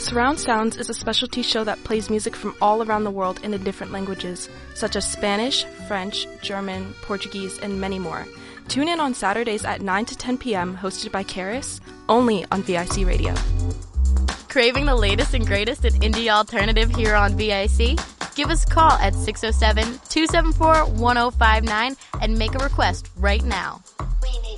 Surround Sounds is a specialty show that plays music from all around the world and in different languages, such as Spanish, French, German, Portuguese, and many more. Tune in on Saturdays at 9 to 10 p.m., hosted by Karis, only on VIC Radio. Craving the latest and greatest in indie alternative here on VIC? Give us a call at 607-274-1059 and make a request right now.